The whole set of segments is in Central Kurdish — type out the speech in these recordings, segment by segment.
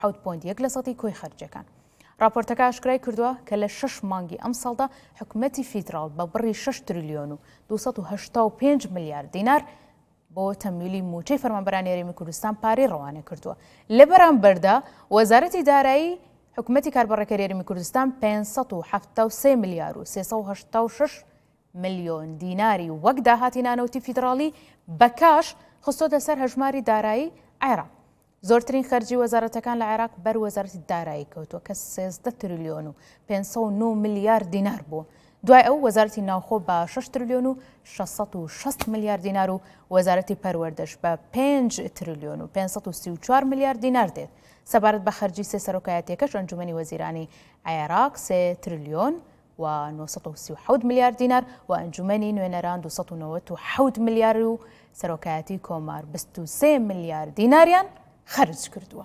7.1 لە سەتی کۆی خەرجەکان. راپۆرتەکە ئاشکرای کردووە کە لە 6 مانگی ئەم ساڵدا حکوومەتی فیدراڵ بە بڕی 6 تریلیۆن و 285 میلیارد دینار بۆ تەمویلی موچەی فەرمانبەرانی هەرێمی کوردستان پارەی ڕەوانە کردووە. لە بەرامبەردا وەزارەتی دارایی حکوومەتی کاربڕەکەری هەرێمی کوردستان 573 میلیار و 386 ملیۆن دیناری وەک داهاتی نانەوتی فیدراڵی بەکاش خستۆتە سەر هەژماری دارایی عێراق. زۆرترین خەرجی وەزارەتەکان لە عێراق بەر وەزارەتی دارایی کەوتووە کە 13 تریلیۆن و 509 میلیارد دینار بووە. دوای ئەو وەزارەتی ناوخۆ بە 6 تریلیۆن و 660 میلیارد دینار و وەزارەتی پەروەردەش بە 5 تریلیۆن و 534 میلیارد دینار دێت. سەبارەت بە خەرجی سێ سەرۆکایەتیەکەش ئەنجومەنی وەزیرانی عێراق 3 تریلیۆن و 937 میلیارد دینار و ئەنجومەنی نوێنەران 297 میلیارد و سەرۆکایەتی کۆمار 23 میلیارد دیناریان خەرج کردووە.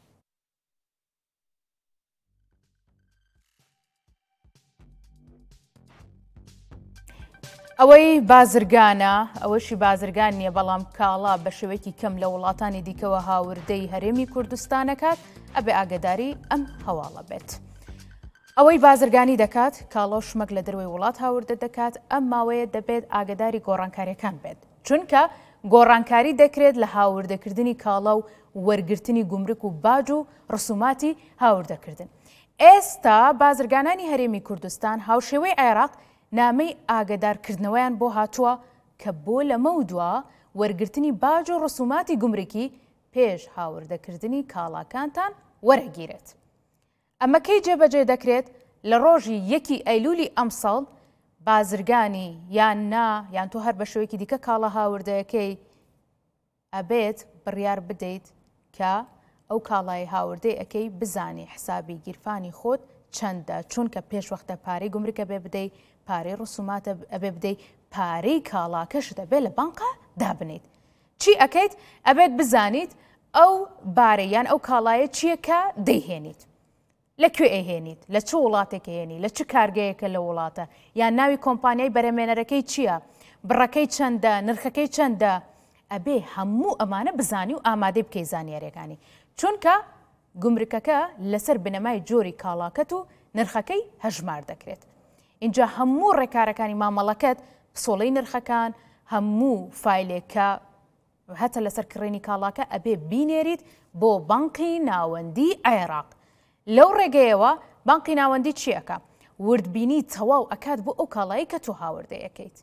ئەوەی بازرگانە ئەوەشی بازرگان نییە بەڵام کاڵا بە شێوەیەکی کەم لە وڵاتانی دیکەوە هاوردەی هەرێمی کوردستانەکات ئەبێ ئاگداری ئەم هەواڵە بێت. ئەوەی بازرگانی دەکات کاڵۆ شمەک لە دەروی وڵات هاوردە دەکات ئەم ماوەیە دەبێت ئاگداری گۆڕانکاریەکان بێت چونکە گۆڕانکاری دەکرێت لە هاوردەکردنی کاڵا و وەرگرتنی گومرک و باج و ڕسوماتی هاوردەکردن. ئێستا بازرگانانی هەرێمی کوردستان هاوشێوەی عێراق نامەی ئاگدارکردنەوەیان بۆ هاتووە کە بۆ لەمە دووە وەرگرتنی باج و ڕسوماتی گومرکی پێش هاوردەکردنی کاڵاکانتان وەرەگیرێت. ئەمە کەی جێبەجێ دەکرێت لە ڕۆژی 1 ئەیلولی ئەم ساڵ بازرگانی یان تۆ هەر بە شێوەیەکی دیکە کاڵە هاوردەیەکەی ئەبێت بڕیار بدەیت کە ئەو کاڵای هاوردەی ئەەکەی بزانی حسابی گیرفانی خۆت چەندە چونکە پێشوەختە پارەی گومرکە بێ بدەیت پارەی ڕسوماتە ئەبێ بدەیت پارەی کاڵاکەش دەبێت لە بانقە دابنیت. چی ئەەکەیت ئەبێت بزانیت ئەو بارەیان ئەو کاڵایە چییە کە دەیهێنیت لەکوێ ئەهێنیت لە چه وڵاتێک هێنی لە چ کارگەیەکە لە وڵاتە یان ناوی کۆمپانیای بەرەمێنەرەکەی چییە بڕەکەی چەندە نرخەکەی چەندە ئەبێ هەموو ئەمانە بزانی و ئامادەی بکەی زانیاریەکانی چونکە گومرکەکە لەسەر بنەمای جۆری کاڵاکەت و نرخەکەی هەژمار دەکرێت. اینجا هەموو ڕێکارەکانی مامەڵەکەت پسۆڵەی نرخەکان هەموو فایلێکە هەتە لەسەر کڕێنی کاڵاکە ئەبێ بینێریت بۆ بانقی ناوەندی عێراق. لەو ڕێگەیەوە بانقی ناوەندی چیەکە؟ وردبینی تەواو ئەکات بۆ ئەو کاڵایی کە تۆ هاوردەیەکەیت.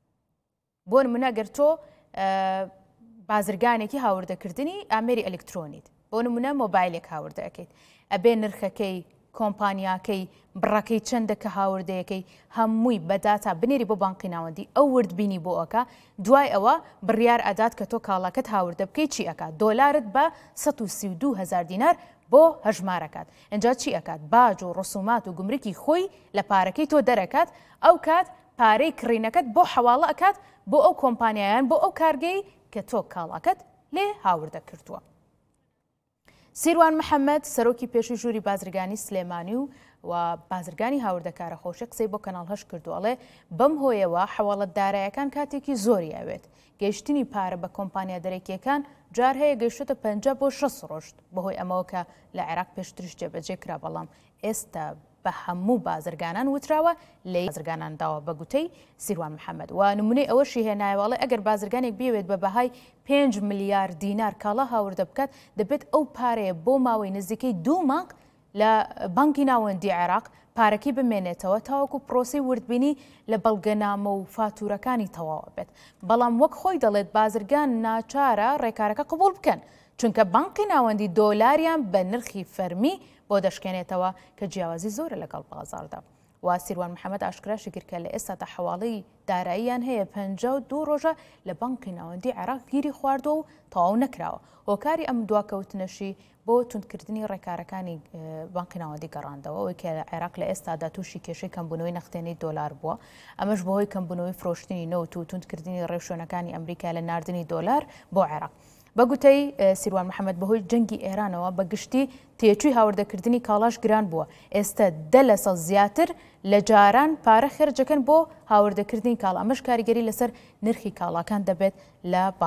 بۆ نمونە گەر تۆ بازرگانێکی هاوردەکردنی ئامێری ئەلکترۆنیت بۆ نمونە مۆبایلێک هاوردەکەیت ئەبێ نرخەکەی کۆمپانیاکەی بڕەکەی چەندە کە هاوردەیەکەی هەمووی بەداتا بنێری بۆ بانقی ناوەندی ئەو وردبینی بۆ ئەکا دوای ئەوە بڕیار ئەدات کە تۆ کاڵاکەت هاوردە بکەی چی ئەکات دۆلارت بە 132,000 دینار بۆ هەژمارەکات. ئەجا چی ئەکات باج و ڕسومات و گومرکی خۆی لە پارەکەی تۆ دەرەکات ئەو کات پارەی کڕینەکەت بۆ حەواڵە ئەکات بۆ ئەو کۆمپانیایان بۆ ئەو کارگەی کە تۆ کاڵاکەت لێ هاوردە کردووە. سیروان محەممەد سەرۆکی پێشووی ژووری بازرگانی سلێمانی و بازرگانی هاوردەکارە خۆشی قسەی بۆ کەناڵ هەش کردووەڵێ بەم هۆیەوە حەواڵەت دارایەکان کاتێکی زۆری ئەوێت گەیشتنی پارە بە کۆمپانیا دەرەکیەکان جار هەیە گەیشتە 50 بۆ 6 ڕۆژ بەهۆی ئەمەوە کە لە عێراق پێشترش جێبەجێ کرا بەڵام ئێستا بە هەموو بازرگانان وتراوە لە بازرگانان داوە بە گوتەی سیروان محەممەد و نمونەی ئەوەشی هێنایوەڵێ ئەگەر بازرگانێک بێوێت بە بەهای 5 میلیارد دینار کاڵا هاوردە بکات دەبێت ئەو پارەیە بۆ ماوەی نزیکەی 2 مانگ لە بانکی ناوەندی عێراق پارەکەی بمێنێتەوە تاوەکو پرۆسی وردبینی لە بەڵگەنامە و فاتورەکانی تەواوە بێت بەڵام وەک خۆی دەڵێت بازرگان ناچارە ڕێکارەکە قبول بکەن چونکە بانکی ناوەندی دۆلاریان بە نرخی فەرمی بۆ دەشکێنێتەوە کە جیاوازی زۆرە لەگەڵ بازاردا. و سیروان محەممەد ئاشکراشی کرد کە لە ئێستادا حواڵەی داراییان هەیە 52 ڕۆژە لە بانکی ناوەندی عێراق گیری خواردەوە و تەواو نەکراوە. هۆکاری ئەم دواکەوتنەشی بۆ توندکردنی ڕێکارەکانی بانکی ناوەندی گەڕاندەوە ئەوەی کە عێراق لە ئێستادا تووشی کێشەی کەمبوونەوەی نەختێنەی دۆلار بووە ئەمەش بەهۆی کەمبوونەوەی فرۆشتنی نەوت و توندکردنی ڕێوشوێنەکانی ئەمریکا لە ناردنی دۆلار بۆ عێراق. بە گوتەی سیروان محەممەد بەهۆی جەنگی ئێرانەوە بە گشتی تێچووی هاوردەکردنی کاڵاش گران بووە ئێستا 10% زیاتر لە جاران پارە خێرجەکەن بۆ هاوردەکردنی کاڵ ئەمەش کاریگەری لەسەر نرخی کاڵاکان دەبێت لە